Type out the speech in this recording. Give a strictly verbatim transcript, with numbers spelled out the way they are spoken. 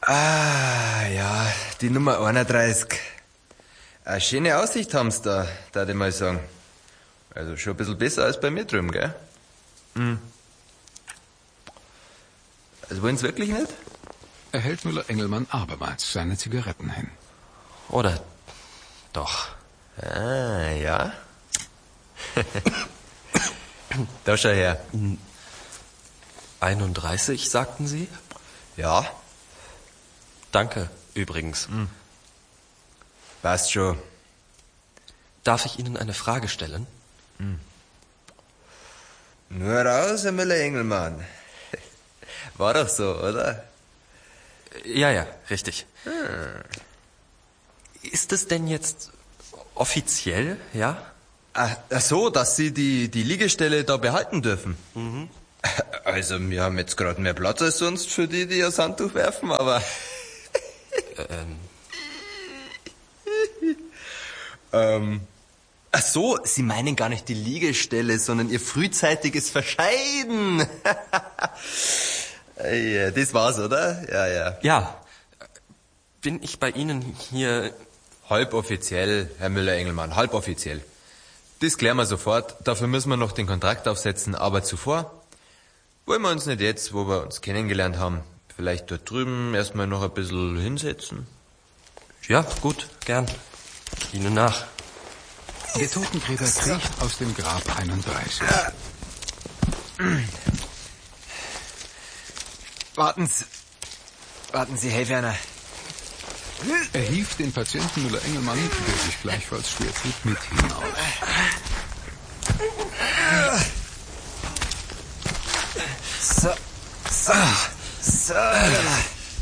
Ah, ja, die Nummer einunddreißig. Eine schöne Aussicht haben's da, darf ich mal sagen. Also schon ein bisschen besser als bei mir drüben, gell? Hm. Also wollen's wirklich nicht? Er hält Müller-Engelmann abermals seine Zigaretten hin. Oder doch? Ah, ja. Da schau her. einunddreißig, sagten Sie? Ja, Danke, übrigens. hm. Passt schon. Darf ich Ihnen eine Frage stellen? Hm. Nur raus, Herr Müller-Engelmann. War doch so, oder? Ja, ja, richtig. Hm. Ist es denn jetzt offiziell, ja? Ach, ach so, dass Sie die, die Liegestelle da behalten dürfen. Mhm. Also, wir haben jetzt gerade mehr Platz als sonst für die, die ihr Handtuch werfen, aber... ähm... ähm... Ach so, Sie meinen gar nicht die Liegestelle, sondern Ihr frühzeitiges Verscheiden. Ja, das war's, oder? Ja, ja. Ja. Bin ich bei Ihnen hier... Halboffiziell, Herr Müller-Engelmann, halboffiziell. Das klären wir sofort. Dafür müssen wir noch den Kontrakt aufsetzen. Aber zuvor wollen wir uns nicht jetzt, wo wir uns kennengelernt haben, vielleicht dort drüben erstmal noch ein bisschen hinsetzen? Ja, gut, gern. Ihnen nach. Der Totengräber kriecht aus dem Grab einunddreißig. Warten Sie. Warten Sie, Herr Werner. Er hieft den Patienten Müller-Engelmann, der sich gleichfalls schwer tut, mit hinaus. So, so, so.